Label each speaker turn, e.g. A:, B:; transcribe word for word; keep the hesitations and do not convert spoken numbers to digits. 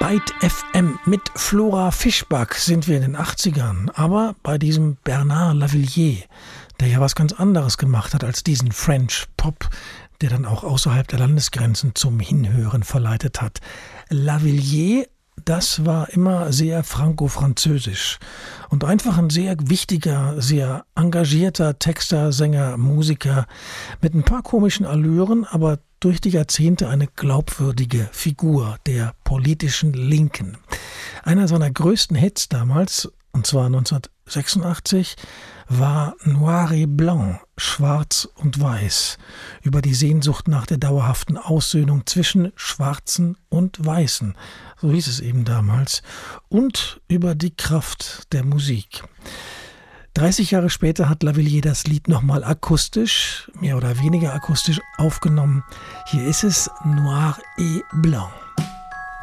A: Light F M. Mit Flora Fischbach sind wir in den achtzigern, aber bei diesem Bernard Lavilliers, der ja was ganz anderes gemacht hat als diesen French Pop, der dann auch außerhalb der Landesgrenzen zum Hinhören verleitet hat. Lavilliers, das war immer sehr franco-französisch und einfach ein sehr wichtiger, sehr engagierter Texter, Sänger, Musiker mit ein paar komischen Allüren, aber durch die Jahrzehnte eine glaubwürdige Figur der politischen Linken. Einer seiner größten Hits damals, und zwar neunzehnhundertsechsundachtzig, war Noir et Blanc, Schwarz und Weiß, über die Sehnsucht nach der dauerhaften Aussöhnung zwischen Schwarzen und Weißen, so hieß es eben damals, und über die Kraft der Musik. dreißig Jahre später hat Lavilliers das Lied nochmal akustisch, mehr oder weniger akustisch aufgenommen. Hier ist es Noir et Blanc.